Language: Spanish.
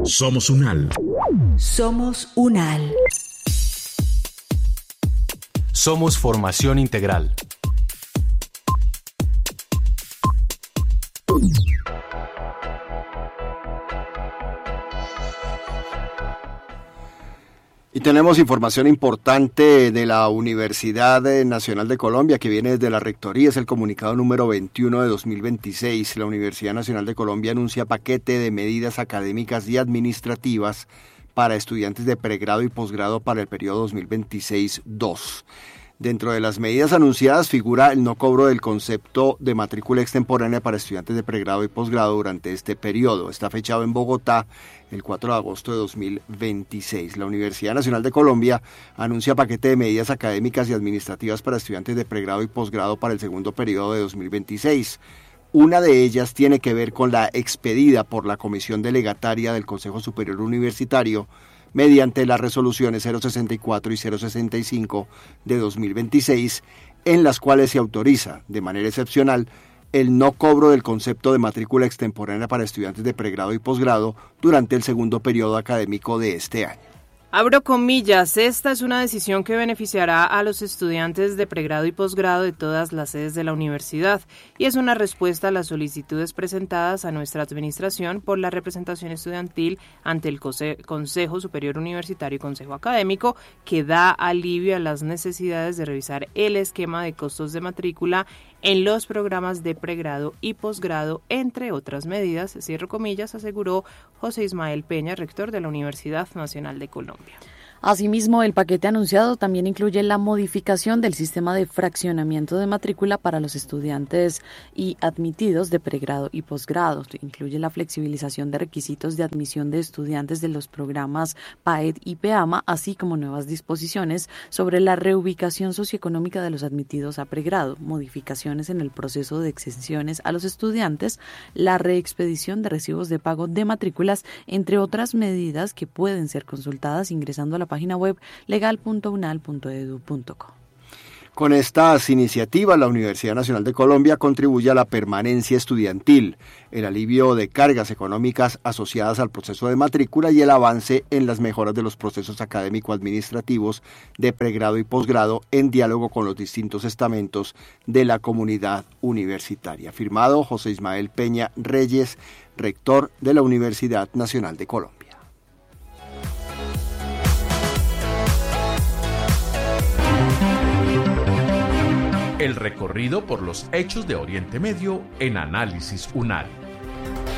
Somos UNAL. Somos UNAL. Somos formación integral. Y tenemos información importante de la Universidad Nacional de Colombia que viene desde la Rectoría. Es el comunicado número 21 de 2026. La Universidad Nacional de Colombia anuncia paquete de medidas académicas y administrativas para estudiantes de pregrado y posgrado para el periodo 2026-2. Dentro de las medidas anunciadas figura el no cobro del concepto de matrícula extemporánea para estudiantes de pregrado y posgrado durante este periodo. Está fechado en Bogotá el 4 de agosto de 2026. La Universidad Nacional de Colombia anuncia paquete de medidas académicas y administrativas para estudiantes de pregrado y posgrado para el segundo periodo de 2026. Una de ellas tiene que ver con la expedida por la Comisión Delegataria del Consejo Superior Universitario mediante las resoluciones 064 y 065 de 2026, en las cuales se autoriza, de manera excepcional, el no cobro del concepto de matrícula extemporánea para estudiantes de pregrado y posgrado durante el segundo periodo académico de este año. Abro comillas, esta es una decisión que beneficiará a los estudiantes de pregrado y posgrado de todas las sedes de la universidad y es una respuesta a las solicitudes presentadas a nuestra administración por la representación estudiantil ante el Consejo Superior Universitario y Consejo Académico, que da alivio a las necesidades de revisar el esquema de costos de matrícula en los programas de pregrado y posgrado, entre otras medidas, cierro comillas, aseguró José Ismael Peña, rector de la Universidad Nacional de Colombia. Asimismo, el paquete anunciado también incluye la modificación del sistema de fraccionamiento de matrícula para los estudiantes y admitidos de pregrado y posgrado. Incluye la flexibilización de requisitos de admisión de estudiantes de los programas PAED y PEAMA, así como nuevas disposiciones sobre la reubicación socioeconómica de los admitidos a pregrado, modificaciones en el proceso de exenciones a los estudiantes, la reexpedición de recibos de pago de matrículas, entre otras medidas que pueden ser consultadas ingresando a la página web legal.unal.edu.co. Con estas iniciativas, la Universidad Nacional de Colombia contribuye a la permanencia estudiantil, el alivio de cargas económicas asociadas al proceso de matrícula y el avance en las mejoras de los procesos académico-administrativos de pregrado y posgrado en diálogo con los distintos estamentos de la comunidad universitaria. Firmado José Ismael Peña Reyes, rector de la Universidad Nacional de Colombia. El recorrido por los hechos de Oriente Medio en Análisis UNAL.